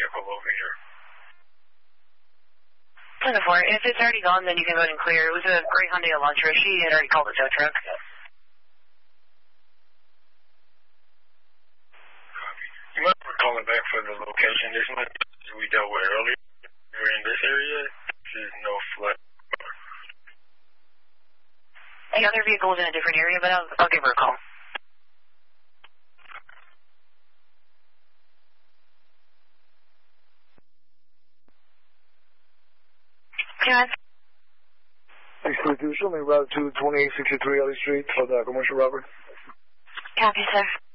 vehicle over here. 10-4. If it's already gone, then you can go ahead and clear. It was a gray Hyundai Elantra. She had already called the tow truck. Copy. You might be calling back for the location. This one we dealt with earlier. We're in this area. There's no flood. The other vehicle was in a different area, but I'll give her a call. Yes. 632, show me route to 2863 Ellie Street for the commercial robbery. Copy, sir.